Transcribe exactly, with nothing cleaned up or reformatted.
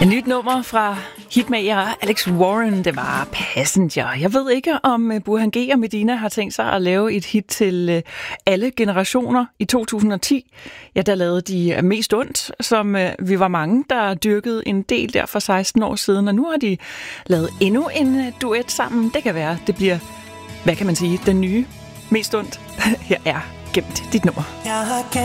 Et nyt nummer fra hitmager Alex Warren, det var Passenger. Jeg ved ikke, om Burhan G og Medina har tænkt sig at lave et hit til alle generationer. I to tusind og ti, ja, der lavede de Mest Ondt, som vi var mange, der dyrkede en del der for seksten år siden. Og nu har de lavet endnu en duet sammen. Det kan være, det bliver, hvad kan man sige, den nye Mest Ondt. Her er Gemt dit nummer. Jeg har